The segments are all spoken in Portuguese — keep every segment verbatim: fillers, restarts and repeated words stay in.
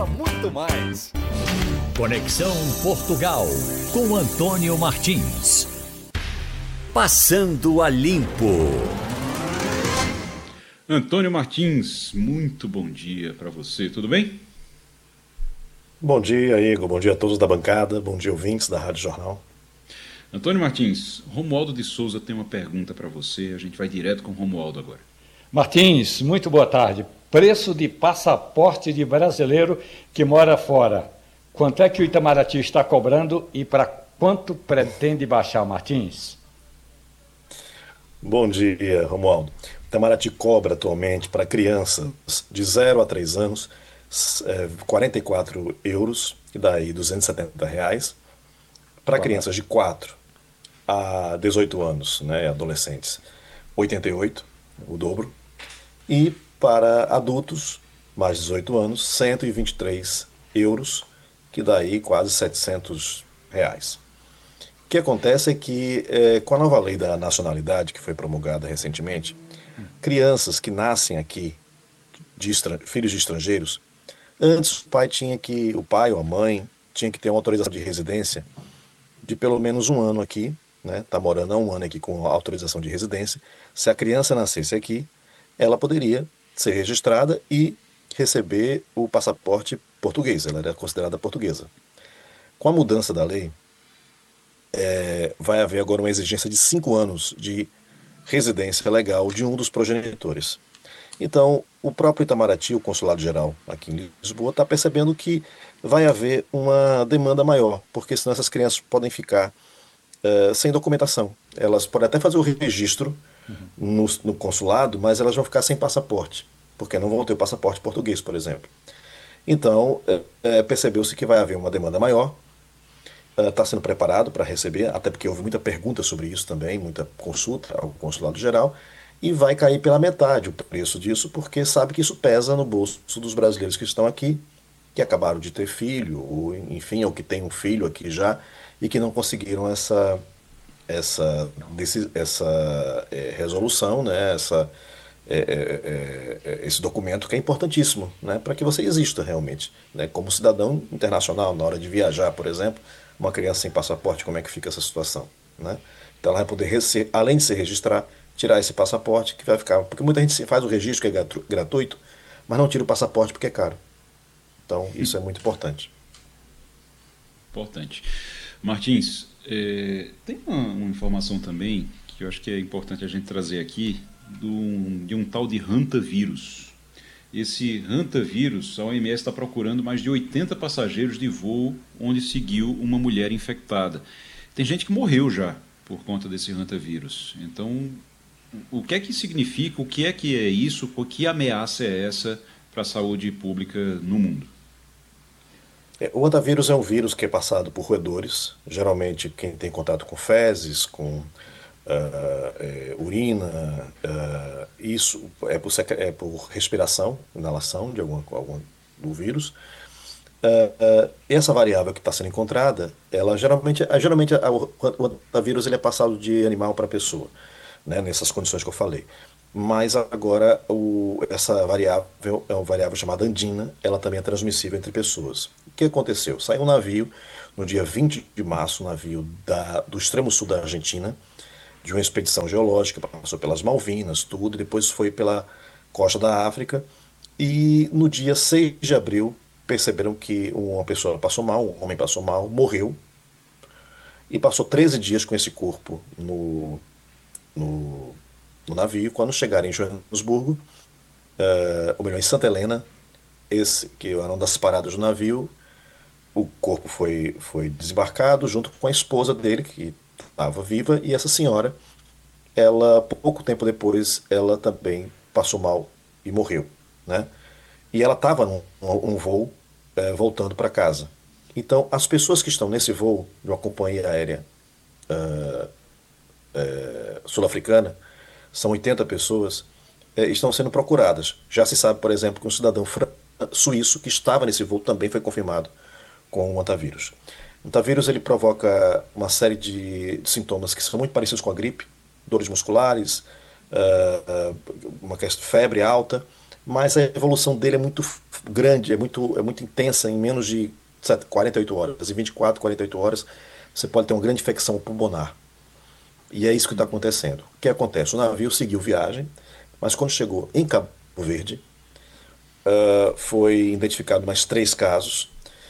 a muito mais. Conexão Portugal com Antônio Martins. Passando a limpo. Antônio Martins, muito bom dia para você, tudo bem? Bom dia, Igor. Bom dia a todos da bancada. Bom dia, ouvintes da Rádio Jornal. Antônio Martins, Romualdo de Souza tem uma pergunta para você. A gente vai direto com o Romualdo agora. Martins, muito boa tarde. Preço de passaporte de brasileiro que mora fora. Quanto é que o Itamaraty está cobrando e para quanto pretende baixar, Martins? Bom dia, Romualdo. O Itamaraty cobra atualmente para crianças de zero a três anos é, quarenta e quatro euros, que dá aí duzentos e setenta reais. Para crianças de quatro a dezoito anos, né, adolescentes, oitenta e oito, o dobro. E para adultos, mais de dezoito anos, cento e vinte e três euros, que dá aí quase setecentos reais. O que acontece é que, é, com a nova lei da nacionalidade, que foi promulgada recentemente, crianças que nascem aqui, de estran- filhos de estrangeiros, antes o pai tinha que, o pai ou a mãe tinha que ter uma autorização de residência de pelo menos um ano aqui, né? Tá morando há um ano aqui com autorização de residência. Se a criança nascesse aqui, ela poderia ser registrada e receber o passaporte português. Ela era considerada portuguesa. Com a mudança da lei, é, vai haver agora uma exigência de cinco anos de residência legal de um dos progenitores. Então, o próprio Itamaraty, o Consulado-Geral aqui em Lisboa, está percebendo que vai haver uma demanda maior, porque senão essas crianças podem ficar eh, sem documentação. Elas podem até fazer o registro no, no consulado, mas elas vão ficar sem passaporte, porque não vão ter o passaporte português, por exemplo. Então, eh, eh, percebeu-se que vai haver uma demanda maior, está sendo preparado para receber, até porque houve muita pergunta sobre isso também, muita consulta ao Consulado-Geral, e vai cair pela metade o preço disso, porque sabe que isso pesa no bolso dos brasileiros que estão aqui, que acabaram de ter filho, ou enfim, ou que têm um filho aqui já, e que não conseguiram essa, essa, desse- essa eh, resolução, né, essa, eh, eh, eh, esse documento que é importantíssimo, né, para que você exista realmente, né, como cidadão internacional, na hora de viajar, por exemplo, uma criança sem passaporte, como é que fica essa situação, né? Então ela vai poder, rece- além de se registrar, tirar esse passaporte que vai ficar, porque muita gente se faz o registro que é gratu- gratuito, mas não tira o passaporte porque é caro. Então isso é muito importante. Importante. Martins, eh, tem uma, uma informação também que eu acho que é importante a gente trazer aqui do- de um tal de hantavírus. Esse hantavírus, a O M S está procurando mais de oitenta passageiros de voo onde seguiu uma mulher infectada. Tem gente que morreu já por conta desse hantavírus. Então, o que é que significa, o que é que é isso, o que ameaça é essa para a saúde pública no mundo? É, o hantavirus é um vírus que é passado por roedores, geralmente quem tem contato com fezes, com ah, é, urina, ah, isso é por, secre- é por respiração, inalação de alguma, algum, do vírus. Ah, ah, essa variável que está sendo encontrada, ela geralmente, ah, geralmente a- o, o hantavirus ele é passado de animal para pessoa, né, nessas condições que eu falei. Mas agora o- essa variável é uma variável chamada andina, ela também é transmissível entre pessoas. O que aconteceu? Saiu um navio no dia vinte de março, um navio da- do extremo sul da Argentina, de uma expedição geológica, passou pelas Malvinas, tudo, e depois foi pela costa da África. E no dia seis de abril, perceberam que uma pessoa passou mal, um homem passou mal, morreu, e passou treze dias com esse corpo no, no, no navio. Quando chegaram em Joanesburgo, eh, ou melhor, em Santa Helena, esse que era uma das paradas do navio, o corpo foi, foi desembarcado junto com a esposa dele, que estava viva, e essa senhora, ela, pouco tempo depois, ela também passou mal e morreu, né? E ela estava num um voo eh, voltando para casa. Então, as pessoas que estão nesse voo de uma companhia aérea eh, sul-africana, são oitenta pessoas, eh, estão sendo procuradas. Já se sabe, por exemplo, que um cidadão fran- suíço que estava nesse voo também foi confirmado com o antavírus. O antavírus ele provoca uma série de de sintomas que são muito parecidos com a gripe, dores musculares, ah, ah, uma questão de febre alta, mas a evolução dele é muito f- grande, é muito, é muito intensa, em menos de sete- quarenta e oito horas. Em vinte e quatro, quarenta e oito horas, você pode ter uma grande infecção pulmonar. E é isso que está acontecendo. O que acontece? O navio seguiu viagem, mas quando chegou em Cabo Verde, ah, foi identificado mais três casos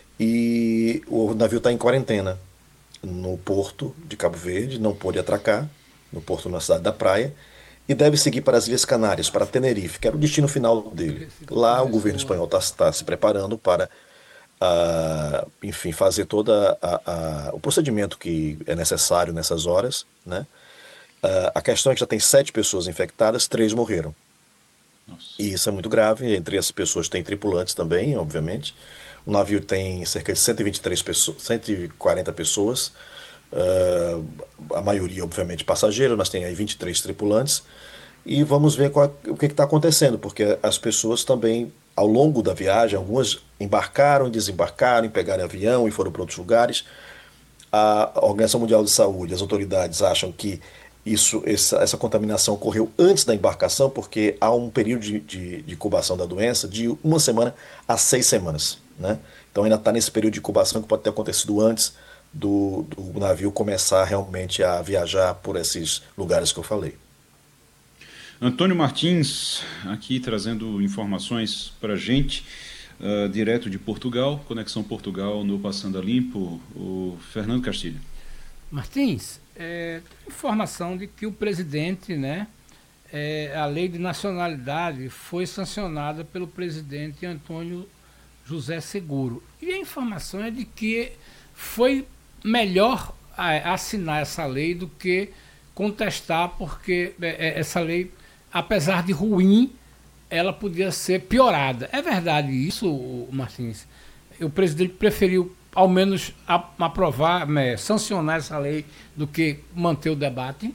e o navio está em quarentena no porto de Cabo Verde, não pôde atracar no porto na cidade da Praia e deve seguir para as Ilhas Canárias, para Tenerife, que era o destino final dele. Lá o governo espanhol está se preparando para, ah, enfim, fazer toda a, a- o procedimento que é necessário nessas horas, né? Ah, a questão é que já tem sete pessoas infectadas, três morreram. Nossa. E isso é muito grave. Entre essas pessoas tem tripulantes também, obviamente. O navio tem cerca de cento e vinte e três pessoas, cento e quarenta pessoas, ah, a maioria, obviamente, passageiros, mas tem aí vinte e três tripulantes. E vamos ver qual- o que está acontecendo, porque as pessoas também, ao longo da viagem, algumas embarcaram, desembarcaram, pegaram avião e foram para outros lugares. A Organização Mundial de Saúde, as autoridades acham que isso, essa, essa contaminação ocorreu antes da embarcação, porque há um período de, de, de incubação da doença de uma semana a seis semanas, né? Então ainda está nesse período de incubação que pode ter acontecido antes do, do navio começar realmente a viajar por esses lugares que eu falei. Antônio Martins, aqui trazendo informações para a gente, uh, direto de Portugal, Conexão Portugal no Passando a Limpo, o Fernando Castilho. Martins, é, informação de que o presidente, né, é, a lei de nacionalidade foi sancionada pelo presidente Antônio José Seguro. E a informação é de que foi melhor a, assinar essa lei do que contestar, porque é, é, essa lei, apesar de ruim, ela podia ser piorada. É verdade isso, Martins? O presidente preferiu ao menos a, aprovar, né, sancionar essa lei do que manter o debate?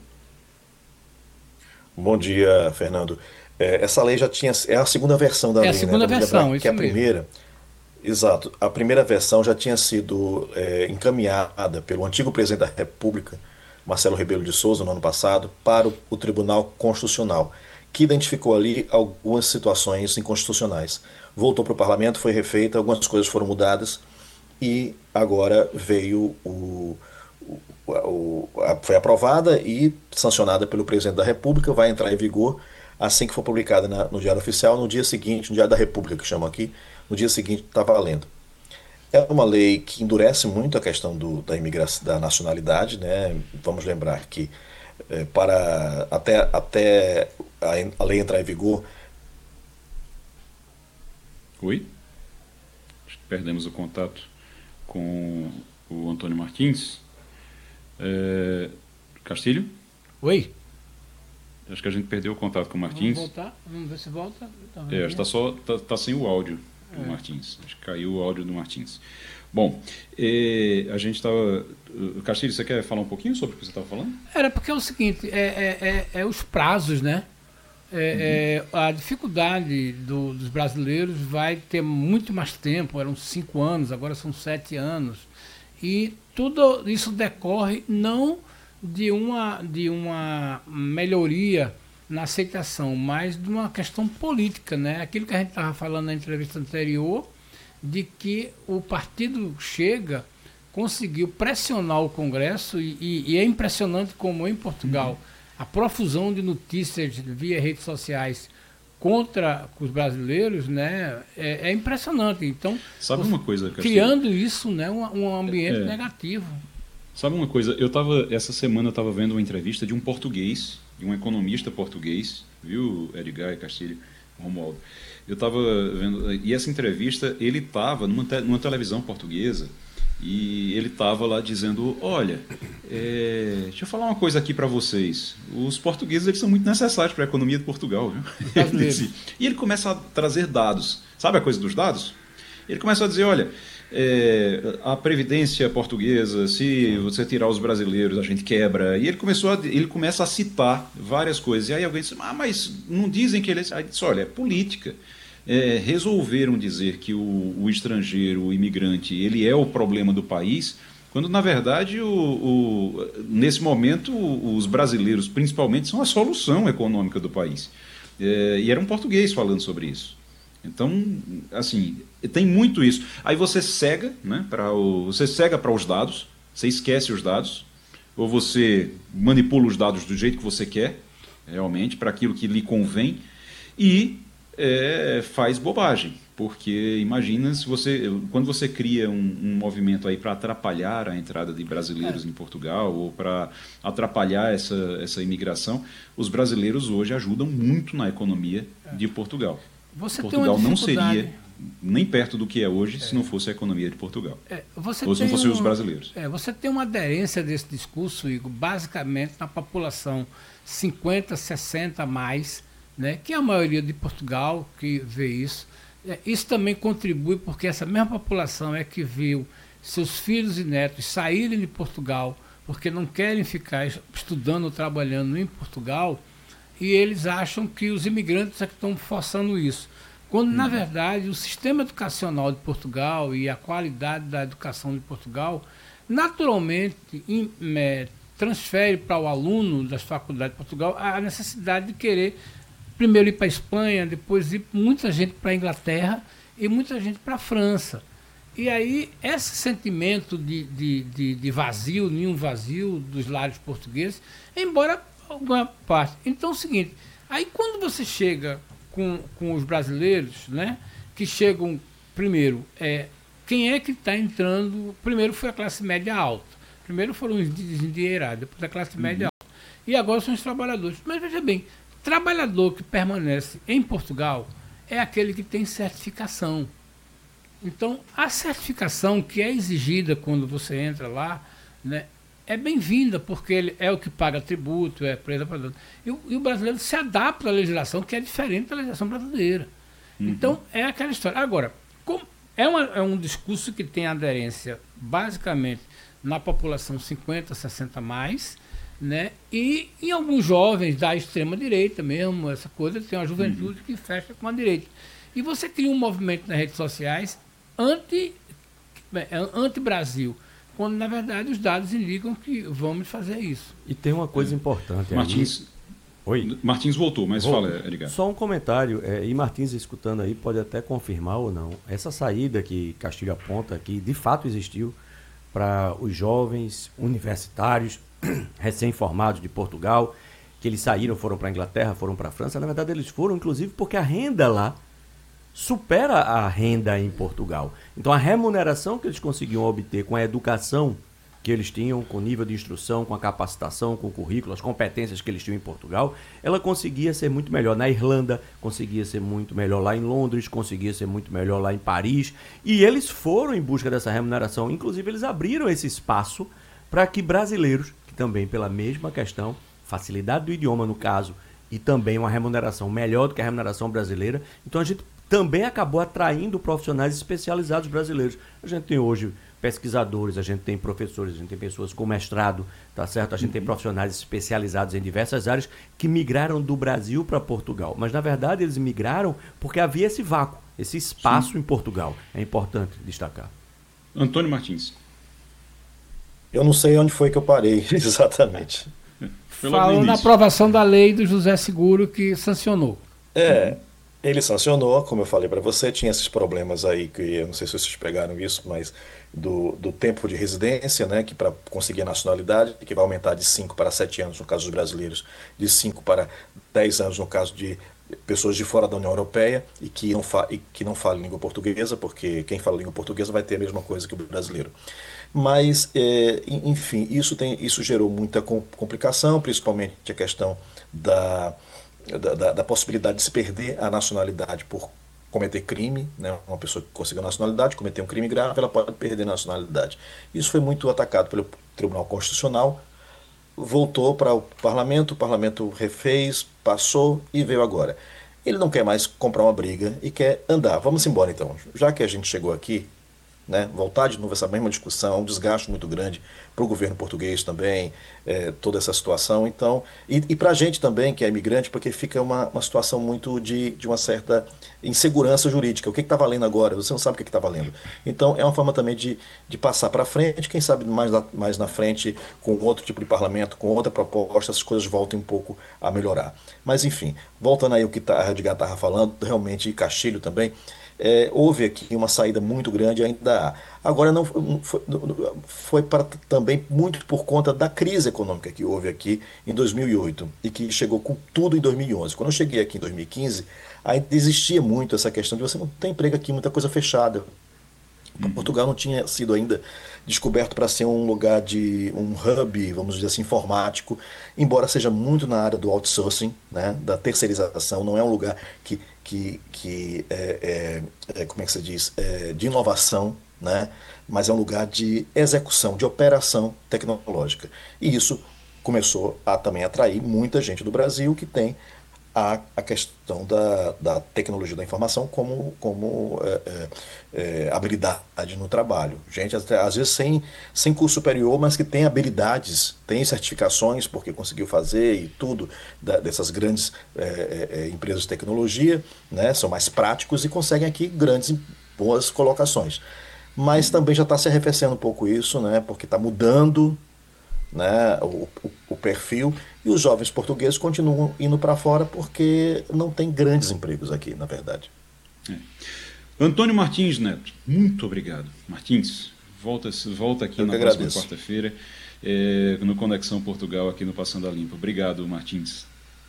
Bom dia, Fernando. É, essa lei já tinha. É a segunda versão da É a lei, né? segunda Vamos versão, lembrar que isso a mesmo. primeira. Exato. A primeira versão já tinha sido é, encaminhada pelo antigo presidente da República, Marcelo Rebelo de Souza, no ano passado, para o, o Tribunal Constitucional, que identificou ali algumas situações inconstitucionais. Voltou para o parlamento, foi refeita, algumas coisas foram mudadas e agora veio o, o- o- a- foi aprovada e sancionada pelo presidente da República, vai entrar em vigor assim que for publicada na- no Diário Oficial, no dia seguinte, no Diário da República, que chamam aqui, no dia seguinte está valendo. É uma lei que endurece muito a questão do, da imigração, da nacionalidade, né? Vamos lembrar que eh, para até, até a, en- a lei entrar em vigor. Oi? Acho que perdemos o contato com o Antônio Martins. É, Castilho? Oi? Acho que a gente perdeu o contato com o Vamos Martins. voltar? Vamos ver se volta? Tá vendo É, aí? está só tá, tá sem o áudio do Martins. Acho que caiu o áudio do Martins. Bom, eh, a gente estava. Castilho, você quer falar um pouquinho sobre o que você estava falando? Era porque é o seguinte, é, é, é, é os prazos, né? É, é, a dificuldade do- dos brasileiros vai ter muito mais tempo, eram cinco anos, agora são sete anos. E tudo isso decorre não de uma, de uma melhoria na aceitação, mas de uma questão política, né? Aquilo que a gente estava falando na entrevista anterior, de que o partido Chega conseguiu pressionar o Congresso e, e- e é impressionante como em Portugal a profusão de notícias via redes sociais contra os brasileiros, né, é, é impressionante. Então, Sabe os- uma coisa, Castilho? criando isso, né, um, um ambiente É. negativo. Sabe uma coisa? Eu tava, essa semana eu estava vendo uma entrevista de um português, de um economista português, viu, Edgar e Castilho, Romualdo? Eu estava vendo, e essa entrevista, ele estava numa, te- numa televisão portuguesa, e ele estava lá dizendo, olha, é, deixa eu falar uma coisa aqui para vocês, os portugueses eles são muito necessários para a economia de Portugal, viu? Ele Brasileiros. disse. E ele começa a trazer dados, sabe a coisa dos dados? Ele começa a dizer, olha, é, a previdência portuguesa, se você tirar os brasileiros, a gente quebra. E ele começou a, ele começa a citar várias coisas. E aí alguém disse, ah, mas não dizem que eles... Aí ele disse, olha, é política. É, resolveram dizer que o, o estrangeiro, o imigrante, ele é o problema do país, quando na verdade, o, o, nesse momento, os brasileiros, principalmente, são a solução econômica do país. É, e era um português falando sobre isso. Então, assim, tem muito isso. Aí você cega, né, para o, você cega para os dados, você esquece os dados, ou você manipula os dados do jeito que você quer, realmente, para aquilo que lhe convém, e é, faz bobagem. Porque imagina se você, quando você cria um, um movimento aí para atrapalhar a entrada de brasileiros é. em Portugal, ou para atrapalhar essa, essa imigração, os brasileiros hoje ajudam muito na economia é. de Portugal. Você Portugal não seria nem perto do que é hoje é. se não fosse a economia de Portugal. É, você ou se não fossem um, os brasileiros. É, você tem uma aderência desse discurso, Igor, basicamente na população cinquenta, sessenta mais, né, que é a maioria de Portugal que vê isso. É, isso também contribui porque essa mesma população é que viu seus filhos e netos saírem de Portugal porque não querem ficar estudando ou trabalhando em Portugal, e eles acham que os imigrantes é que estão forçando isso. Quando, hum. na verdade, o sistema educacional de Portugal e a qualidade da educação de Portugal, naturalmente, in, é, transfere para o aluno das faculdades de Portugal a necessidade de querer primeiro ir para a Espanha, depois ir muita gente para a Inglaterra e muita gente para a França. E aí, esse sentimento de, de, de, de vazio, nenhum vazio dos lares portugueses, embora alguma parte. Então é o seguinte, aí quando você chega com, com os brasileiros, né, que chegam, primeiro, é, quem é que está entrando, primeiro foi a classe média alta, primeiro foram os desendinheirados, depois a classe média alta, e agora são os trabalhadores. Mas veja bem, trabalhador que permanece em Portugal é aquele que tem certificação. Então, a certificação que é exigida quando você entra lá, né, é bem-vinda, porque ele é o que paga tributo, é presa para e, e o brasileiro se adapta à legislação, que é diferente da legislação brasileira. Uhum. Então, é aquela história. Agora, como é, uma, é um discurso que tem aderência, basicamente, na população cinquenta, sessenta mais, né? E em alguns jovens da extrema-direita mesmo, essa coisa, tem uma juventude uhum. que fecha com a direita. E você cria um movimento nas redes sociais anti, anti-Brasil, quando, na verdade, os dados indicam que vamos fazer isso. E tem uma coisa é. importante Martins, aí. Oi? Martins voltou, mas Voltou. fala, Edgar. Só um comentário, é, e Martins escutando aí pode até confirmar ou não. Essa saída que Castilho aponta, que de fato existiu para os jovens universitários recém-formados de Portugal, que eles saíram, foram para a Inglaterra, foram para a França. Na verdade, eles foram, inclusive, porque a renda lá supera a renda em Portugal. Então, a remuneração que eles conseguiam obter com a educação que eles tinham, com o nível de instrução, com a capacitação, com o currículo, as competências que eles tinham em Portugal, ela conseguia ser muito melhor na Irlanda, conseguia ser muito melhor lá em Londres, conseguia ser muito melhor lá em Paris. E eles foram em busca dessa remuneração. Inclusive, eles abriram esse espaço para que brasileiros, que também pela mesma questão, facilidade do idioma no caso, e também uma remuneração melhor do que a remuneração brasileira, então a gente também acabou atraindo profissionais especializados brasileiros. A gente tem hoje pesquisadores, a gente tem professores, a gente tem pessoas com mestrado, tá certo? A gente uhum. tem profissionais especializados em diversas áreas que migraram do Brasil para Portugal. Mas, na verdade, eles migraram porque havia esse vácuo, esse espaço Sim. em Portugal. É importante destacar. Antônio Martins. Eu não sei onde foi que eu parei, exatamente. Falou na aprovação da lei do José Seguro que sancionou. É, ele sancionou, como eu falei para você, tinha esses problemas aí, que eu não sei se vocês pegaram isso, mas do, do tempo de residência, né, que para conseguir a nacionalidade, que vai aumentar de cinco para sete anos no caso dos brasileiros, de cinco para dez anos no caso de pessoas de fora da União Europeia e que não, fa e que não falam língua portuguesa, porque quem fala língua portuguesa vai ter a mesma coisa que o brasileiro. Mas, é, enfim, isso, tem, isso gerou muita complicação, principalmente a questão da, da, da possibilidade de se perder a nacionalidade por cometer crime, né? Uma pessoa que conseguiu a nacionalidade, cometer um crime grave, ela pode perder a nacionalidade. Isso foi muito atacado pelo Tribunal Constitucional, voltou para o Parlamento, o Parlamento refez, passou e veio agora. Ele não quer mais comprar uma briga e quer andar. Vamos embora então. Já que a gente chegou aqui, né? Voltar de novo essa mesma discussão, um desgaste muito grande para o governo português também, é, toda essa situação. Então, e, e para a gente também, que é imigrante, porque fica uma, uma situação muito de, de uma certa insegurança jurídica. O que está valendo agora? Você não sabe o que está valendo. Então, é uma forma também de, de passar para frente, quem sabe mais, lá, mais na frente, com outro tipo de parlamento, com outra proposta, as coisas voltem um pouco a melhorar. Mas, enfim, voltando aí ao que a Edgar estava falando, realmente, e Castilho também, É, houve aqui uma saída muito grande, ainda há. Agora, não foi, foi para, também muito por conta da crise econômica que houve aqui em dois mil e oito e que chegou com tudo em dois mil e onze. Quando eu cheguei aqui em dois mil e quinze, ainda existia muito essa questão de você não ter emprego aqui, muita coisa fechada. Uhum. Portugal não tinha sido ainda descoberto para ser um lugar de um hub, vamos dizer assim, informático, embora seja muito na área do outsourcing, né, da terceirização, não é um lugar que, que, que é, é, é, como é que se diz, é, de inovação, né, mas é um lugar de execução, de operação tecnológica. E isso começou a também atrair muita gente do Brasil que tem a, a questão da, da tecnologia da informação como, como é, é, é, habilidade no trabalho. Gente, até, às vezes sem, sem curso superior, mas que tem habilidades, tem certificações, porque conseguiu fazer e tudo, da, dessas grandes é, é, empresas de tecnologia, né, são mais práticos e conseguem aqui grandes, boas colocações. Mas também já está se arrefecendo um pouco isso, né, porque está mudando, né, o, o, o perfil, e os jovens portugueses continuam indo para fora porque não tem grandes empregos aqui, na verdade. É. Antônio Martins Neto, muito obrigado. Martins, volta, volta aqui Eu na próxima quarta-feira, é, no Conexão Portugal, aqui no Passando a Limpo. Obrigado, Martins.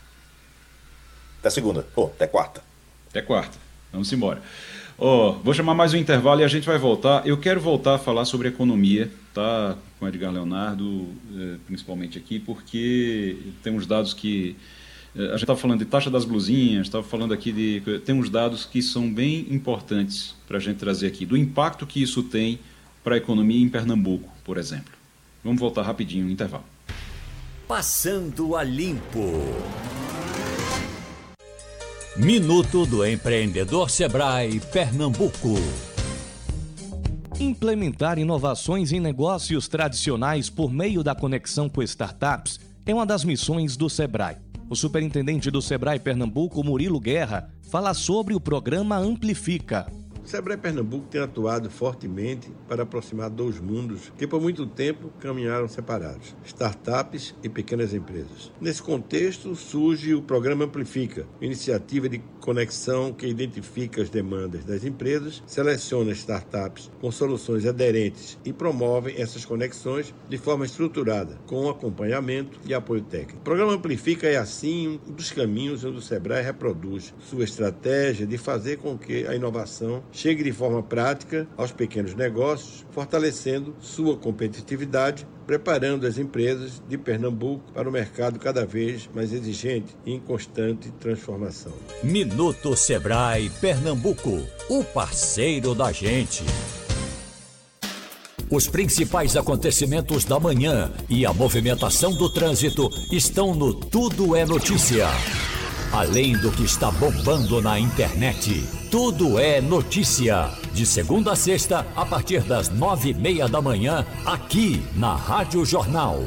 Até segunda, ou oh, até quarta. Até quarta, vamos embora. Oh, vou chamar mais um intervalo e a gente vai voltar. Eu quero voltar a falar sobre economia, tá? Com o Edgar Leonardo, eh, principalmente aqui, porque tem uns dados que... Eh, a gente estava falando de taxa das blusinhas, estava falando aqui de... Tem uns dados que são bem importantes para a gente trazer aqui, do impacto que isso tem para a economia em Pernambuco, por exemplo. Vamos voltar rapidinho no intervalo. Passando a Limpo. Minuto do Empreendedor Sebrae Pernambuco. Implementar inovações em negócios tradicionais por meio da conexão com startups é uma das missões do Sebrae. O superintendente do Sebrae Pernambuco, Murilo Guerra, fala sobre o programa Amplifica. O Sebrae Pernambuco tem atuado fortemente para aproximar dois mundos que por muito tempo caminharam separados, startups e pequenas empresas. Nesse contexto surge o programa Amplifica, iniciativa de conexão que identifica as demandas das empresas, seleciona startups com soluções aderentes e promove essas conexões de forma estruturada, com acompanhamento e apoio técnico. O programa Amplifica é assim um dos caminhos onde o Sebrae reproduz sua estratégia de fazer com que a inovação chegue de forma prática aos pequenos negócios, fortalecendo sua competitividade, preparando as empresas de Pernambuco para o mercado cada vez mais exigente e em constante transformação. Minuto Sebrae Pernambuco, o parceiro da gente. Os principais acontecimentos da manhã e a movimentação do trânsito estão no Tudo é Notícia. Além do que está bombando na internet, Tudo é Notícia. De segunda a sexta, a partir das nove e meia da manhã, aqui na Rádio Jornal.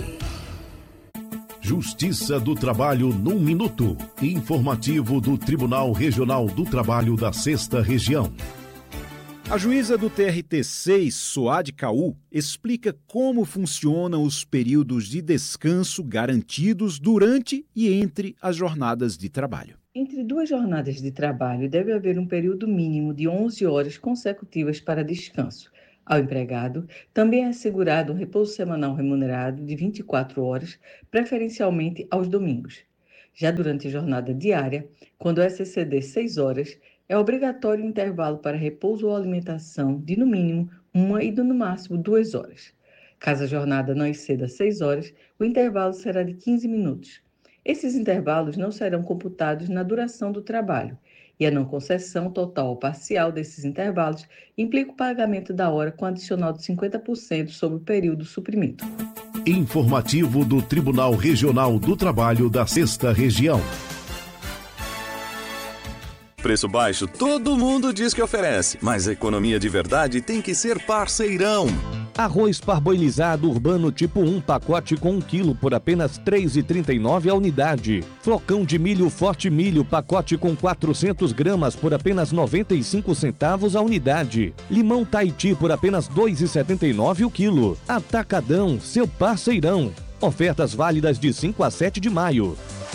Justiça do Trabalho num minuto. Informativo do Tribunal Regional do Trabalho da Sexta Região. A juíza do T R T seis, Soad Caú, explica como funcionam os períodos de descanso garantidos durante e entre as jornadas de trabalho. Entre duas jornadas de trabalho, deve haver um período mínimo de onze horas consecutivas para descanso. Ao empregado, também é assegurado um repouso semanal remunerado de vinte e quatro horas, preferencialmente aos domingos. Já durante a jornada diária, quando essa exceder seis horas, é obrigatório um intervalo para repouso ou alimentação de, no mínimo, uma e, no máximo, duas horas. Caso a jornada não exceda seis horas, o intervalo será de quinze minutos. Esses intervalos não serão computados na duração do trabalho, e a não concessão total ou parcial desses intervalos implica o pagamento da hora com adicional de cinquenta por cento sobre o período suprimido. Informativo do Tribunal Regional do Trabalho da Sexta Região. Preço baixo todo mundo diz que oferece, mas a economia de verdade tem que ser parceirão. Arroz parboilizado urbano tipo um, pacote com um quilo por apenas três reais e trinta e nove centavos a unidade. Flocão de milho Forte Milho, pacote com quatrocentas gramas por apenas noventa e cinco centavos a unidade. Limão Tahiti por apenas dois reais e setenta e nove centavos o quilo. Atacadão, seu parceirão. Ofertas válidas de cinco a sete de maio.